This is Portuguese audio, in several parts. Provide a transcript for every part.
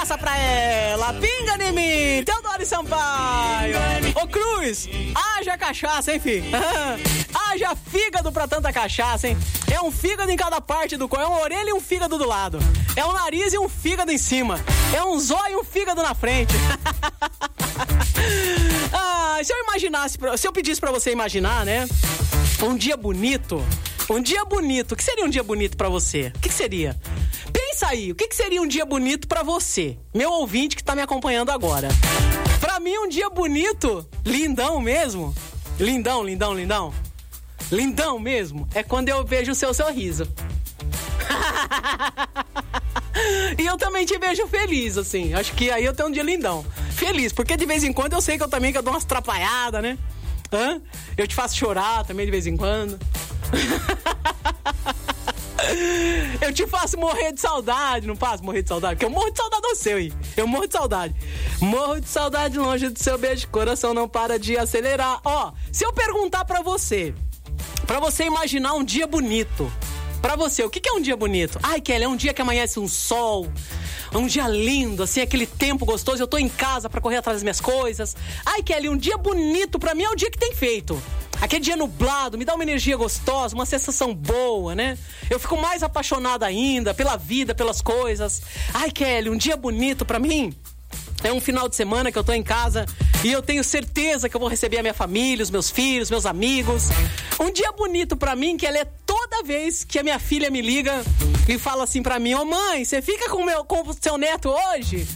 cachaça pra ela. Pinga em mim, Teodoro Sampaio. Ô Cruz, haja cachaça, hein, filho? Haja fígado pra tanta cachaça, hein? É um fígado em cada parte do corpo. É uma orelha e um fígado do lado. É um nariz e um fígado em cima. É um zóio e um fígado na frente. Se eu imaginasse, se eu pedisse pra você imaginar, né? Um dia bonito. Um dia bonito. O que seria um dia bonito pra você? O que seria? Pensa aí, o que seria um dia bonito pra você? Meu ouvinte que tá me acompanhando agora. Pra mim, um dia bonito, lindão mesmo. Lindão mesmo. É quando eu vejo o seu sorriso. E eu também te vejo feliz, assim. Acho que aí eu tenho um dia lindão. Feliz, porque de vez em quando eu sei que eu dou umas atrapalhadas, né? Eu te faço chorar também de vez em quando. Eu te faço morrer de saudade, não faço morrer de saudade? Porque eu morro de saudade do seu, hein? Eu morro de saudade. Morro de saudade longe do seu beijo, coração não para de acelerar. Ó, se eu perguntar pra você imaginar um dia bonito, pra você, o que é um dia bonito? Ai, Kelly, é um dia que amanhece um sol, um dia lindo, assim, aquele tempo gostoso, eu tô em casa pra correr atrás das minhas coisas. Ai, Kelly, um dia bonito pra mim é o dia que tem feito. Aquele dia nublado, me dá uma energia gostosa, uma sensação boa, né? Eu fico mais apaixonada ainda pela vida, pelas coisas. Ai, Kelly, um dia bonito pra mim é um final de semana que eu tô em casa e eu tenho certeza que eu vou receber a minha família, os meus filhos, meus amigos. Um dia bonito pra mim, que ela é toda vez que a minha filha me liga e fala assim pra mim: ô mãe, você fica com o seu neto hoje?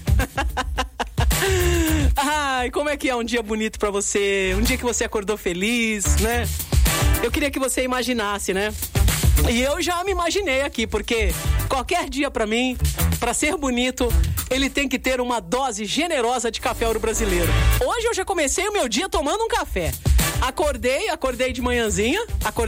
Ai, como é que é um dia bonito pra você? Um dia que você acordou feliz, né? Eu queria que você imaginasse, né? E eu já me imaginei aqui, porque qualquer dia pra mim, pra ser bonito, ele tem que ter uma dose generosa de café Ouro Brasileiro. Hoje eu já comecei o meu dia tomando um café. Acordei de manhãzinha.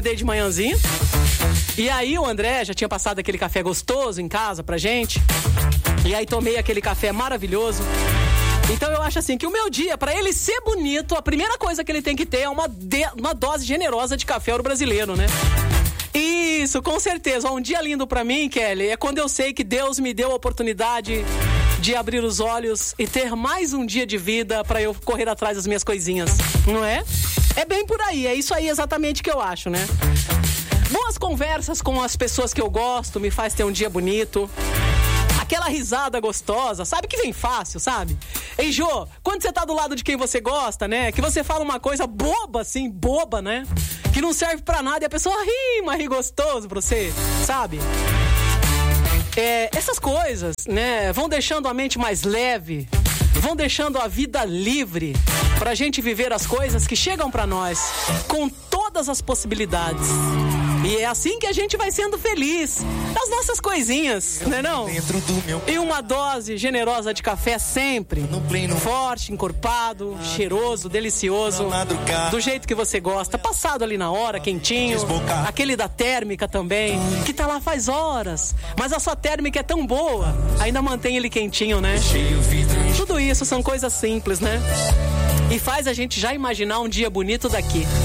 E aí o André já tinha passado aquele café gostoso em casa pra gente. E aí tomei aquele café maravilhoso. Então eu acho assim, que o meu dia, pra ele ser bonito, a primeira coisa que ele tem que ter é uma dose generosa de café Ouro Brasileiro, né? Isso, com certeza. Um dia lindo pra mim, Kelly, é quando eu sei que Deus me deu a oportunidade de abrir os olhos e ter mais um dia de vida pra eu correr atrás das minhas coisinhas, não é? É bem por aí, é isso aí exatamente que eu acho, né? Boas conversas com as pessoas que eu gosto me faz ter um dia bonito. Aquela risada gostosa, sabe que vem fácil, sabe? Ei, Jô, quando você tá do lado de quem você gosta, né? Que você fala uma coisa boba, assim, boba, né? Que não serve pra nada e a pessoa ri, mas ri gostoso pra você, sabe? Essas coisas, né? Vão deixando a mente mais leve, vão deixando a vida livre pra gente viver as coisas que chegam pra nós com todas as possibilidades. E é assim que a gente vai sendo feliz nas nossas coisinhas, né não? E uma dose generosa de café sempre forte, encorpado, cheiroso, delicioso, do jeito que você gosta, passado ali na hora, quentinho. Aquele da térmica também, que tá lá faz horas, mas a sua térmica é tão boa, ainda mantém ele quentinho, né? Tudo isso são coisas simples, né? E faz a gente já imaginar um dia bonito daqui.